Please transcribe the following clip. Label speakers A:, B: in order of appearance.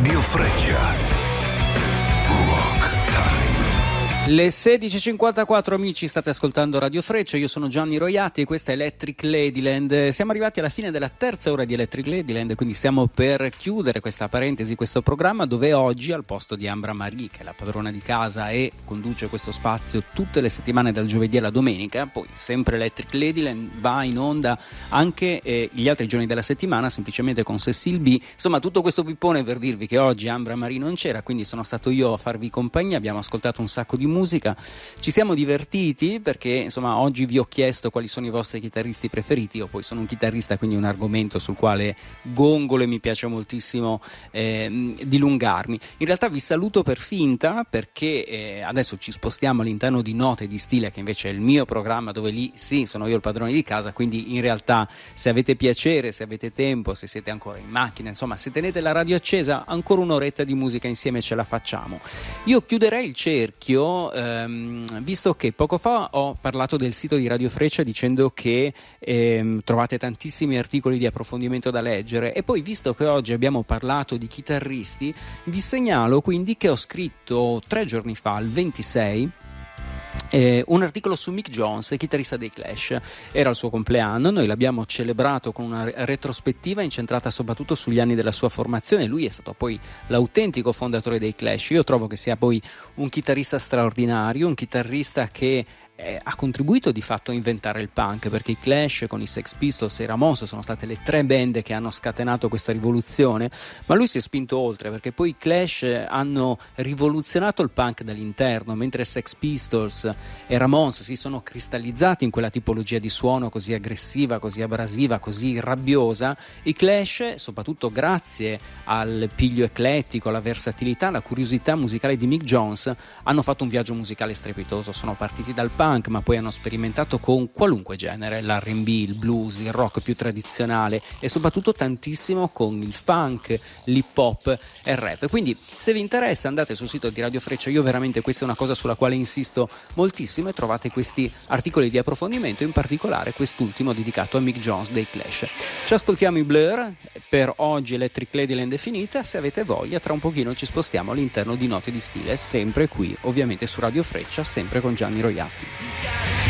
A: Radio Freccia. Rock Time.
B: Le 16.54, amici, state ascoltando Radio Freccia, io sono Gianni Roiati e questa è Electric Ladyland. Siamo arrivati alla fine della terza ora di Electric Ladyland, quindi stiamo per chiudere questa parentesi, questo programma, dove oggi, al posto di Ambra Marie, che è la padrona di casa e conduce questo spazio tutte le settimane dal giovedì alla domenica, poi sempre Electric Ladyland va in onda anche gli altri giorni della settimana, semplicemente con Cecil B. Insomma, tutto questo pippone per dirvi che oggi Ambra Marie non c'era, quindi sono stato io a farvi compagnia, abbiamo ascoltato un sacco di musica, ci siamo divertiti perché insomma oggi vi ho chiesto quali sono i vostri chitarristi preferiti. Io poi sono un chitarrista, quindi è un argomento sul quale gongolo e mi piace moltissimo dilungarmi. In realtà vi saluto per finta perché adesso ci spostiamo all'interno di Note di Stile, che invece è il mio programma, dove lì sì, sono io il padrone di casa, quindi in realtà se avete piacere, se avete tempo, se siete ancora in macchina, insomma se tenete la radio accesa, ancora un'oretta di musica insieme ce la facciamo. Io chiuderei il cerchio visto che poco fa ho parlato del sito di Radio Freccia dicendo che trovate tantissimi articoli di approfondimento da leggere, e poi visto che oggi abbiamo parlato di chitarristi, vi segnalo quindi che ho scritto 3 giorni fa, il 26, un articolo su Mick Jones, chitarrista dei Clash. Era il suo compleanno, noi l'abbiamo celebrato con una retrospettiva incentrata soprattutto sugli anni della sua formazione. Lui è stato poi l'autentico fondatore dei Clash. Io trovo che sia poi un chitarrista straordinario, un chitarrista che ha contribuito di fatto a inventare il punk, perché i Clash con i Sex Pistols e i Ramones sono state le 3 band che hanno scatenato questa rivoluzione, ma lui si è spinto oltre, perché poi i Clash hanno rivoluzionato il punk dall'interno, mentre Sex Pistols e Ramones si sono cristallizzati in quella tipologia di suono così aggressiva, così abrasiva, così rabbiosa. I Clash, soprattutto grazie al piglio eclettico, alla versatilità, alla curiosità musicale di Mick Jones, hanno fatto un viaggio musicale strepitoso. Sono partiti dal punk, ma poi hanno sperimentato con qualunque genere, l'R&B, il blues, il rock più tradizionale e soprattutto tantissimo con il funk, l'hip hop e il rap. Quindi se vi interessa andate sul sito di Radio Freccia, io veramente questa è una cosa sulla quale insisto moltissimo, e trovate questi articoli di approfondimento, in particolare quest'ultimo dedicato a Mick Jones dei Clash. Ci ascoltiamo i Blur, per oggi Electric Ladyland è finita. Se avete voglia, tra un pochino ci spostiamo all'interno di Note di Stile, sempre qui ovviamente su Radio Freccia, sempre con Gianni Roiatti.